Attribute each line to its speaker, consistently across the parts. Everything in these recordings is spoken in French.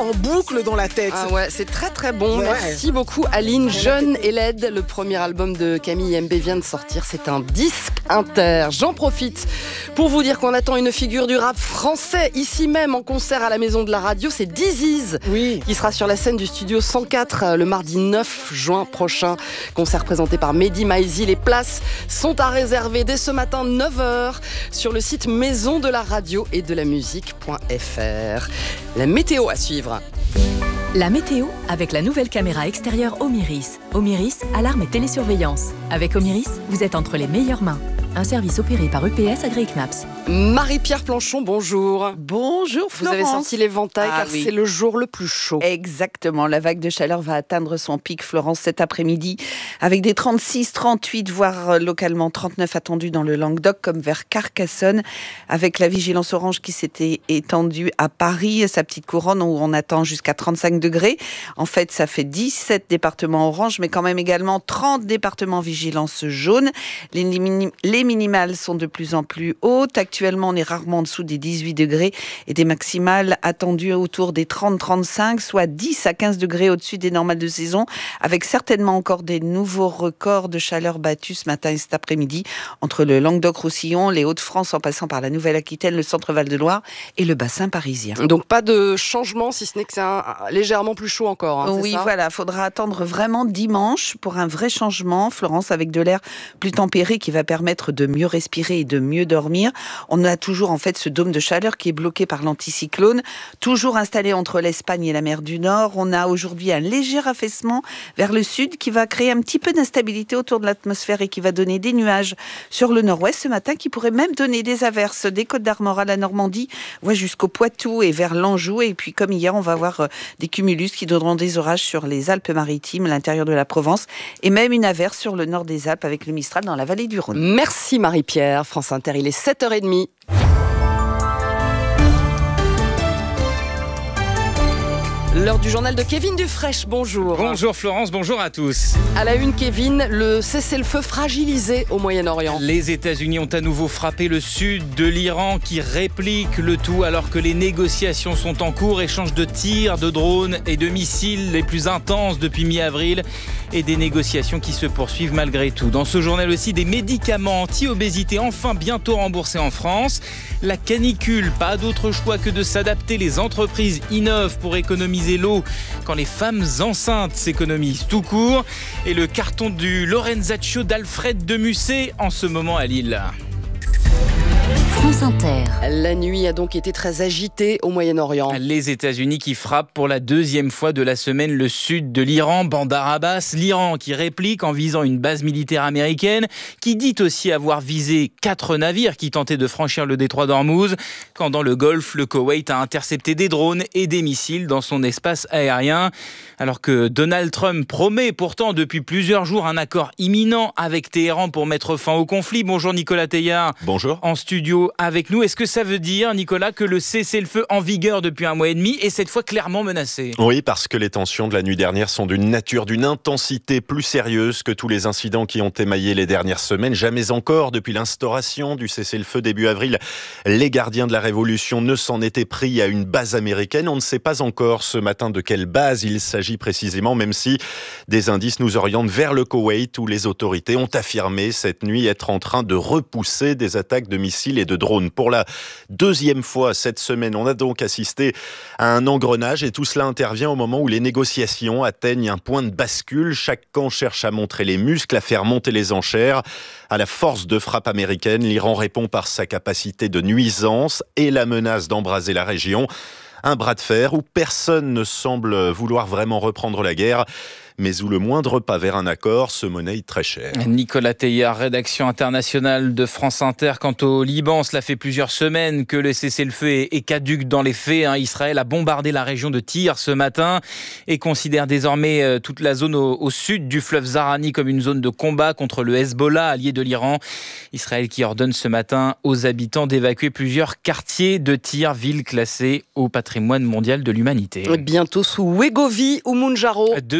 Speaker 1: en boucle dans la tête.
Speaker 2: Ah ouais, c'est très très bon.
Speaker 1: Ouais.
Speaker 2: Merci beaucoup Aline. Jeune et laide, le premier album de Camille MB vient de sortir. C'est un disque inter. J'en profite pour vous dire qu'on attend une figure du rap français ici même en concert à la Maison de la Radio. C'est Diziz qui sera sur la scène du Studio 104 le mardi 9 juin prochain. Concert présenté par Mehdi Maizi. Les places sont à réserver dès ce matin 9h sur le site maison de la radio et de la musique.fr. La météo à suivre.
Speaker 3: La météo avec la nouvelle caméra extérieure Omiris. Omiris, alarme et télésurveillance. Avec Omiris, vous êtes entre les meilleures mains. Un service opéré par EPS AgriKnaps.
Speaker 2: Marie-Pierre Planchon, bonjour.
Speaker 4: Bonjour Florence.
Speaker 2: Vous avez sorti l'éventail car c'est le jour le plus chaud.
Speaker 4: Exactement, la vague de chaleur va atteindre son pic, Florence, cet après-midi, avec des 36, 38, voire localement 39 attendus dans le Languedoc, comme vers Carcassonne, avec la vigilance orange qui s'était étendue à Paris, sa petite couronne, où on attend jusqu'à 35 degrés. En fait, ça fait 17 départements orange, mais quand même également 30 départements vigilance jaune. Les minimales sont de plus en plus hautes. Actuellement, on est rarement en dessous des 18 degrés et des maximales attendues autour des 30-35, soit 10 à 15 degrés au-dessus des normales de saison, avec certainement encore des nouveaux records de chaleur battus ce matin et cet après-midi entre le Languedoc-Roussillon, les Hauts-de-France en passant par la Nouvelle-Aquitaine, le centre-Val de Loire et le bassin parisien.
Speaker 2: Donc pas de changement, si ce n'est que c'est légèrement plus chaud encore.
Speaker 4: Oui, voilà, faudra attendre vraiment dimanche pour un vrai changement, Florence, avec de l'air plus tempéré qui va permettre de mieux respirer et de mieux dormir. On a toujours en fait ce dôme de chaleur qui est bloqué par l'anticyclone, toujours installé entre l'Espagne et la mer du Nord. On a aujourd'hui un léger affaissement vers le sud qui va créer un petit peu d'instabilité autour de l'atmosphère et qui va donner des nuages sur le nord-ouest ce matin qui pourraient même donner des averses des Côtes d'Armor à la Normandie, jusqu'au Poitou et vers l'Anjou. Et puis comme hier, on va avoir des cumulus qui donneront des orages sur les Alpes-Maritimes, l'intérieur de la Provence et même une averse sur le nord des Alpes avec le Mistral dans la vallée du Rhône.
Speaker 2: Merci Marie-Pierre. France Inter, il est 7h30. L'heure du journal de Kevin Dufraîche, bonjour.
Speaker 5: Bonjour Florence, bonjour à tous.
Speaker 2: À la une, Kevin, le cessez-le-feu fragilisé au Moyen-Orient.
Speaker 5: Les États-Unis ont à nouveau frappé le sud de l'Iran qui réplique le tout alors que les négociations sont en cours. Échange de tirs, de drones et de missiles les plus intenses depuis mi-avril et des négociations qui se poursuivent malgré tout. Dans ce journal aussi, des médicaments anti-obésité enfin bientôt remboursés en France. La canicule, pas d'autre choix que de s'adapter. Les entreprises innovent pour économiser l'eau quand les femmes enceintes s'économisent tout court. Et le carton du Lorenzaccio d'Alfred de Musset en ce moment à Lille.
Speaker 3: France Inter.
Speaker 2: La nuit a donc été très agitée au Moyen-Orient.
Speaker 5: Les États-Unis qui frappent pour la deuxième fois de la semaine le sud de l'Iran, Bandar Abbas. L'Iran qui réplique en visant une base militaire américaine, qui dit aussi avoir visé 4 navires qui tentaient de franchir le détroit d'Ormuz. Quand dans le Golfe, le Koweït a intercepté des drones et des missiles dans son espace aérien. Alors que Donald Trump promet pourtant depuis plusieurs jours un accord imminent avec Téhéran pour mettre fin au conflit. Bonjour Nicolas Teillard.
Speaker 6: Bonjour.
Speaker 5: En studio avec nous. Est-ce que ça veut dire, Nicolas, que le cessez-le-feu en vigueur depuis 1 mois et demi est cette fois clairement menacé ?
Speaker 6: Oui, parce que les tensions de la nuit dernière sont d'une nature, d'une intensité plus sérieuse que tous les incidents qui ont émaillé les dernières semaines. Jamais encore, depuis l'instauration du cessez-le-feu début avril, les gardiens de la révolution ne s'en étaient pris à une base américaine. On ne sait pas encore ce matin de quelle base il s'agit précisément, même si des indices nous orientent vers le Koweït où les autorités ont affirmé cette nuit être en train de repousser des attaques de missiles et de drones. Pour la deuxième fois cette semaine, on a donc assisté à un engrenage et tout cela intervient au moment où les négociations atteignent un point de bascule. Chaque camp cherche à montrer les muscles, à faire monter les enchères. À la force de frappe américaine, l'Iran répond par sa capacité de nuisance et la menace d'embraser la région. Un bras de fer où personne ne semble vouloir vraiment reprendre la guerre, mais où le moindre pas vers un accord se monnaie très cher.
Speaker 5: Nicolas Teillard, rédaction internationale de France Inter. Quant au Liban, cela fait plusieurs semaines que le cessez-le-feu est caduc dans les faits. Israël a bombardé la région de Tyr ce matin et considère désormais toute la zone au sud du fleuve Zahrani comme une zone de combat contre le Hezbollah, allié de l'Iran. Israël qui ordonne ce matin aux habitants d'évacuer plusieurs quartiers de Tyr, ville classée au patrimoine mondial de l'humanité.
Speaker 2: Bientôt sous Wegovy ou Mounjaro.
Speaker 5: 2 médicaments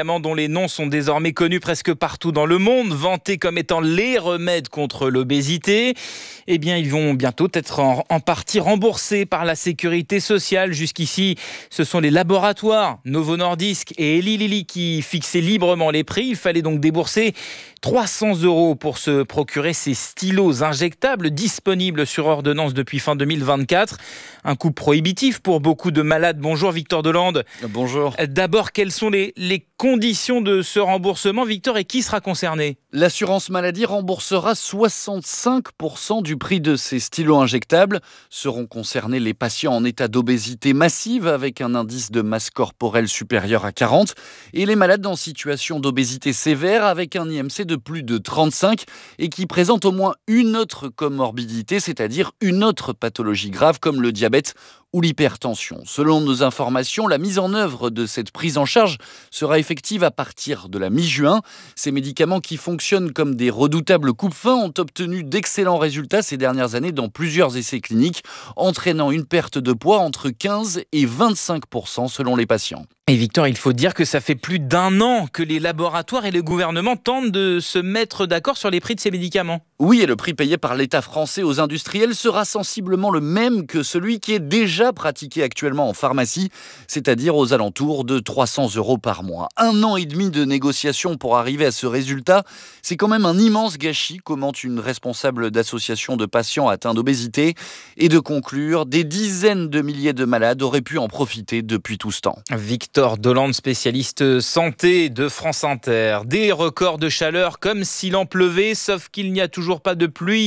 Speaker 5: médicaments dont les noms sont désormais connus presque partout dans le monde, vantés comme étant les remèdes contre l'obésité, eh bien, ils vont bientôt être en partie remboursés par la sécurité sociale. Jusqu'ici, ce sont les laboratoires Novo Nordisk et Eli Lilly qui fixaient librement les prix. Il fallait donc débourser 300 € pour se procurer ces stylos injectables disponibles sur ordonnance depuis fin 2024. Un coût prohibitif pour beaucoup de malades. Bonjour Victor Delande.
Speaker 1: Bonjour.
Speaker 5: D'abord, quelles sont les conditions de ce remboursement, Victor, et qui sera concerné ?
Speaker 1: L'assurance maladie remboursera 65% du prix de ces stylos injectables. Seront concernés les patients en état d'obésité massive avec un indice de masse corporelle supérieur à 40 et les malades en situation d'obésité sévère avec un IMC de plus de 35 et qui présentent au moins une autre comorbidité, c'est-à-dire une autre pathologie grave comme le diabète ou l'hypertension. Selon nos informations, la mise en œuvre de cette prise en charge sera effective à partir de la mi-juin. Ces médicaments qui fonctionnent comme des redoutables coupe-faim ont obtenu d'excellents résultats ces dernières années dans plusieurs essais cliniques, entraînant une perte de poids entre 15 et 25% selon les patients.
Speaker 5: Et Victor, il faut dire que ça fait plus d'1 an que les laboratoires et le gouvernement tentent de se mettre d'accord sur les prix de ces médicaments.
Speaker 1: Oui, et le prix payé par l'État français aux industriels sera sensiblement le même que celui qui est déjà pratiqué actuellement en pharmacie, c'est-à-dire aux alentours de 300 € par mois. 1 an et demi de négociations pour arriver à ce résultat, c'est quand même un immense gâchis, commente une responsable d'association de patients atteints d'obésité, et de conclure, des dizaines de milliers de malades auraient pu en profiter depuis tout ce temps.
Speaker 5: Victor Delande, spécialiste santé de France Inter. Des records de chaleur comme s'il en pleuvait, sauf qu'il n'y a toujours pas de pluie.